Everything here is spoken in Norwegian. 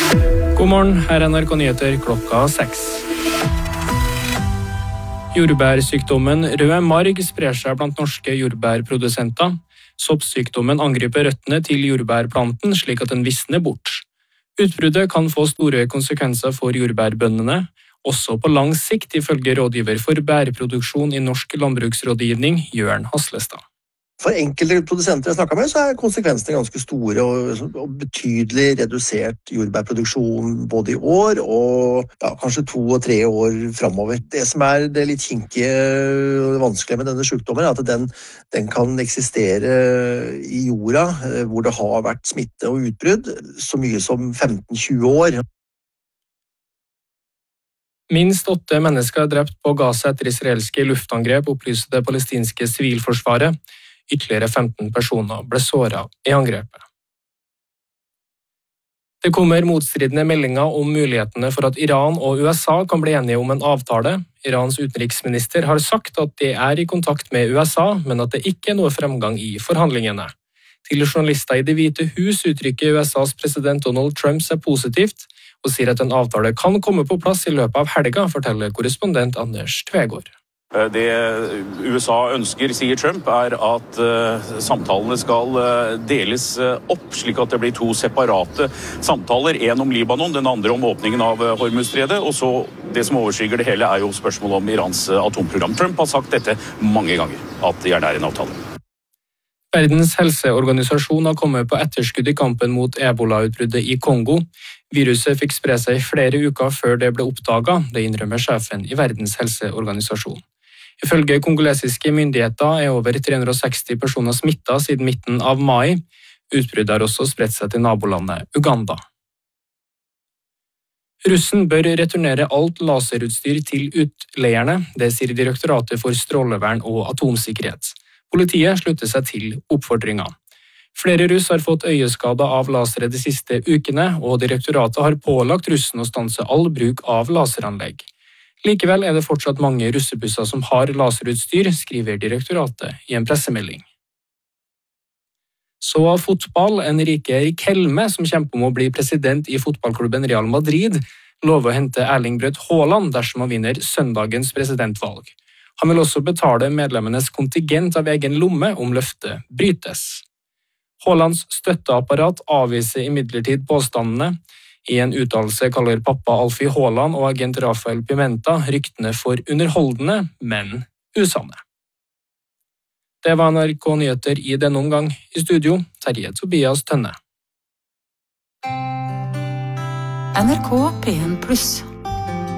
God morgen, her NRK Nyheter klokka 6. Jordbærsykdommen rød marg sprer seg blant norske jordbærprodusenter. Soppsykdommen angriper røttene til jordbærplanten slik at den visner bort. Utbruddet kan få store konsekvenser for jordbærbøndene, også på lang sikt ifølge rådgiver for bærproduksjon i Norsk landbruksrådgivning, Jørn Haslestad. For enkelte produsenter jeg snakket med, så er konsekvensene ganske store og betydelig redusert jordbærproduksjon både i år og kanskje 2 og 3 år fremover. Det som er det litt kinkige og vanskelige med denne sykdommen, er at den kan eksistere i jorda hvor det har vært smitte og utbrudd så mye som 15-20 år. Minst 8 mennesker er drept på Gaza etter israelske luftangrep, opplyste det palestinske sivilforsvaret. Ytterligere 15 personer ble såret i angrepet. Det kommer motstridende meldinger om mulighetene for at Iran og USA kan bli enige om en avtale. Irans utenriksminister har sagt at de er i kontakt med USA, men at det ikke er noe fremgang i forhandlingene. Til journalister i Det hvite hus uttrykker USAs president Donald Trump seg positivt, og sier at en avtale kan komme på plass i løpet av helga, forteller korrespondent Anders Tvegård. Det USA ønsker, sier Trump, er at samtalene skal deles opp, slik at det blir 2 separate samtaler. En om Libanon, den andre om åpningen av Hormuzstredet, og så det som overskygger det hele er jo spørsmålet om Irans atomprogram. Trump har sagt dette mange ganger, at det gjerne er en avtale. Verdens helseorganisasjon har kommet på etterskudd i kampen mot ebola-utbruddet i Kongo. Viruset fikk spre seg i flere uker før det ble oppdaget, det innrømmer sjefen i Verdens helseorganisasjon. Ifølge kongolesiske myndigheter er over 360 personer smittet siden midten av mai. Utbruddet har også spredt seg til nabolandet Uganda. Russen bør returnere alt laserutstyr til utleierne, det sier Direktoratet for strålevern og atomsikkerhet. Politiet slutter seg til oppfordringen. Flere russ har fått øyeskader av lasere de siste ukene, og direktoratet har pålagt russen å stanse all bruk av laseranlegg. Likevel er det fortsatt mange russebusser som har laserutstyr, skriver direktoratet i en pressemelding. Så av fotball, Enrique Riquelme, som kjemper om å bli president i fotballklubben Real Madrid, lover å hente Erling Braut Haaland dersom han vinner søndagens presidentvalg. Han vil også betale medlemmenes kontingent av egen lomme om løftet brytes. Haalands støtteapparat avviser imidlertid påstandene. I en uttalelse kaller pappa Alfie Haaland og agent Rafael Pimenta ryktene for underholdende, men usanne. Det var NRK Nyheter i denne omgang. I studio, Terje Tobias Tønne. NRK P1+.